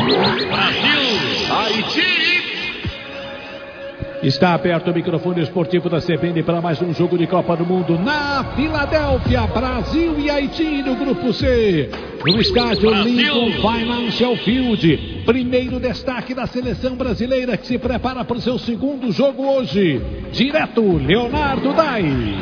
Brasil, Haiti. Está aberto o microfone esportivo da CBN para mais um jogo de Copa do Mundo na Filadélfia, Brasil e Haiti no Grupo C, no estádio Lincoln Financial Field. Primeiro destaque da seleção brasileira que se prepara para o seu segundo jogo hoje. Direto, Leonardo Dai.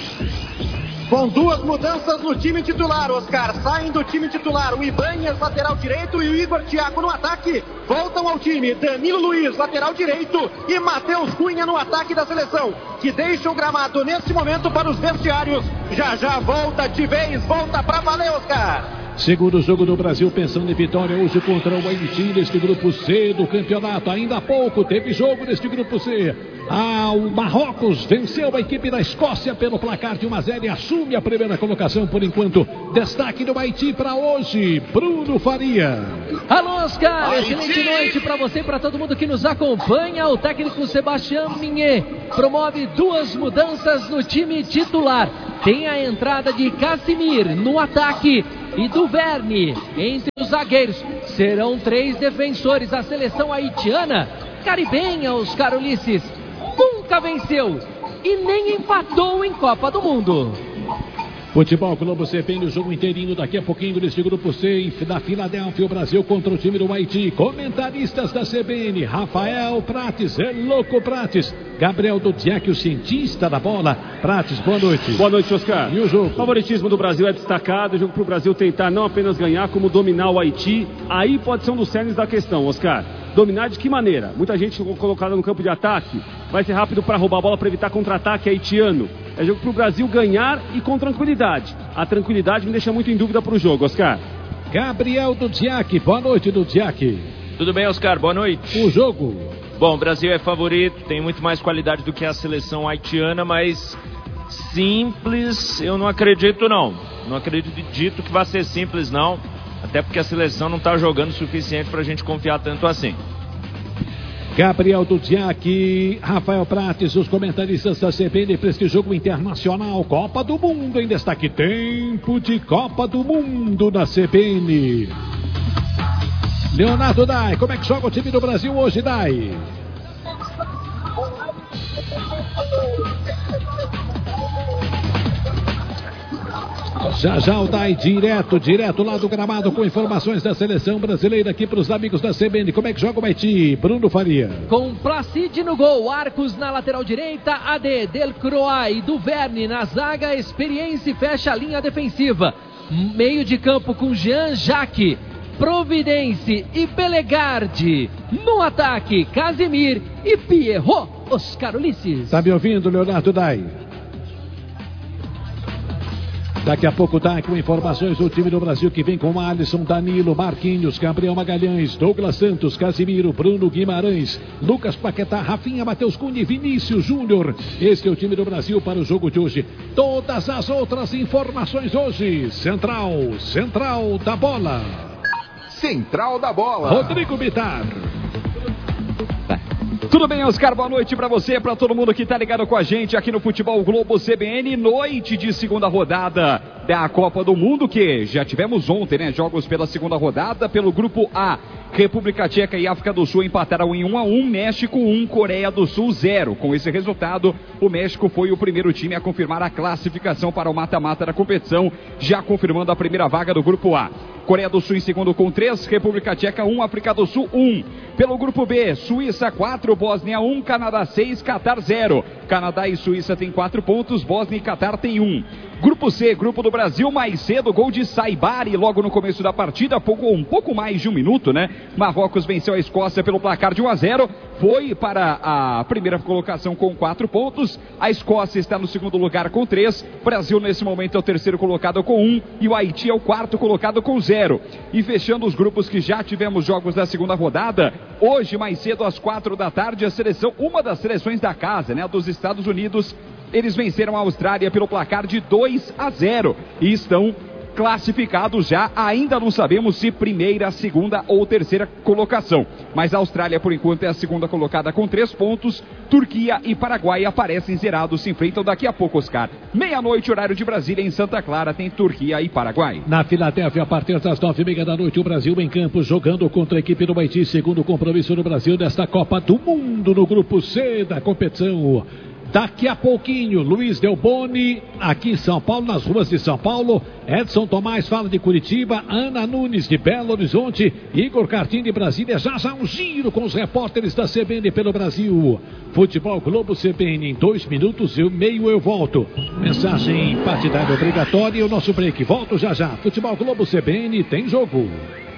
Com duas mudanças no time titular, Oscar. Saem do time titular o Ibanez, lateral direito, e o Igor Thiago no ataque. Voltam ao time Danilo Luiz, lateral direito, e Matheus Cunha no ataque da seleção, que deixa o gramado nesse momento para os vestiários. Já volta de vez, volta pra valer, Oscar. Segundo jogo do Brasil pensando em vitória hoje contra o Haiti neste Grupo C do campeonato. Ainda há pouco teve jogo neste Grupo C. O Marrocos venceu a equipe da Escócia pelo placar de 1-0 e assume a primeira colocação por enquanto. Destaque do Haiti para hoje, Bruno Faria. Alô, Oscar, excelente noite para você e para todo mundo que nos acompanha. O técnico Sebastião Mignet promove duas mudanças no time titular. Tem a entrada de Casimir no ataque e Duvernay entre os zagueiros. Serão 3 defensores. A seleção haitiana, caribenha, Oscar Ulisses, nunca venceu e nem empatou em Copa do Mundo. Futebol Globo CBN, o jogo inteirinho daqui a pouquinho neste Grupo C da Filadélfia, o Brasil contra o time do Haiti. Comentaristas da CBN, Rafael Prates, louco Prates, Gabriel Dudiak, o cientista da bola. Prates, boa noite. Boa noite, Oscar. E o jogo? O favoritismo do Brasil é destacado, o jogo para o Brasil tentar não apenas ganhar, como dominar o Haiti. Aí pode ser um dos cernes da questão, Oscar. Dominar de que maneira? Muita gente colocada no campo de ataque. Vai ser rápido para roubar a bola para evitar contra-ataque haitiano. É jogo para o Brasil ganhar e com tranquilidade. A tranquilidade me deixa muito em dúvida para o jogo, Oscar. Gabriel Dudiak, boa noite, Dudiak. Tudo bem, Oscar? Boa noite. O jogo? Bom, o Brasil é favorito, tem muito mais qualidade do que a seleção haitiana, mas simples eu não acredito não. Não acredito que vai ser simples não. Até porque a seleção não está jogando o suficiente para a gente confiar tanto assim. Gabriel Dudiak, Rafael Prates, os comentaristas da CBN para este jogo internacional. Copa do Mundo em destaque. Tempo de Copa do Mundo na CBN. Leonardo Dai, como é que joga o time do Brasil hoje, Dai? Já o Dai direto lá do gramado com informações da seleção brasileira aqui para os amigos da CBN. Como é que joga o Haiti? Bruno Faria. Com Placide no gol, Arcos na lateral direita, AD, Delcroix e Duvernay na zaga, Experiência fecha a linha defensiva. Meio de campo com Jean Jacques, Providence e Belegarde. No ataque, Casimir e Pierrot. Oscar Ulisses. Tá me ouvindo, Leonardo Dai? Daqui a pouco tá com informações do time do Brasil que vem com Alisson, Danilo, Marquinhos, Gabriel Magalhães, Douglas Santos, Casimiro, Bruno Guimarães, Lucas Paquetá, Rafinha, Matheus Cunha e Vinícius Júnior. Este é o time do Brasil para o jogo de hoje. Todas as outras informações hoje. Central da bola. Central da bola. Rodrigo Bitar. Tudo bem, Oscar? Boa noite para você, para todo mundo que tá ligado com a gente aqui no Futebol Globo CBN, noite de segunda rodada da Copa do Mundo, que já tivemos ontem, né? Jogos pela segunda rodada, pelo Grupo A. República Tcheca e África do Sul empataram em 1-1, México 1, Coreia do Sul 0. Com esse resultado, o México foi o primeiro time a confirmar a classificação para o mata-mata da competição, já confirmando a primeira vaga do Grupo A. Coreia do Sul em segundo com 3, República Tcheca 1, África do Sul 1. Pelo Grupo B, Suíça 4, Bósnia 1, Canadá 6, Catar 0. Canadá e Suíça têm 4 pontos, Bósnia e Catar têm 1. Grupo C, Grupo do Brasil, mais cedo, gol de Saibari logo no começo da partida, um pouco mais de um minuto, né? Marrocos venceu a Escócia pelo placar de 1-0, foi para a primeira colocação com 4 pontos, a Escócia está no segundo lugar com 3, Brasil nesse momento é o terceiro colocado com 1 e o Haiti é o quarto colocado com 0. E fechando os grupos que já tivemos jogos da segunda rodada, hoje mais cedo às 4 da tarde, a seleção, uma das seleções da casa, né, dos Estados Unidos, eles venceram a Austrália pelo placar de 2-0 e estão classificados já. Ainda não sabemos se primeira, segunda ou terceira colocação. Mas a Austrália, por enquanto, é a segunda colocada com 3 pontos. Turquia e Paraguai aparecem zerados, se enfrentam daqui a pouco, Oscar. Meia-noite, horário de Brasília, em Santa Clara, tem Turquia e Paraguai. Na Filadélfia, a partir das 9h30 da noite, o Brasil em campo, jogando contra a equipe do Haiti, segundo compromisso do Brasil desta Copa do Mundo, no grupo C da competição. Daqui a pouquinho, Luiz Delboni, aqui em São Paulo, nas ruas de São Paulo. Edson Tomás fala de Curitiba, Ana Nunes de Belo Horizonte, Igor Cartim de Brasília. Já um giro com os repórteres da CBN pelo Brasil. Futebol Globo CBN, em 2 minutos e meio eu volto. Mensagem partidária obrigatória e o nosso break. Volto já. Futebol Globo CBN, tem jogo.